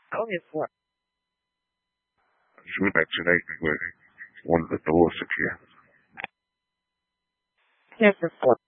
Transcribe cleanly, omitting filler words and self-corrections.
Only 4. She went back tonight anyway. One of the doors secure. Here for 4.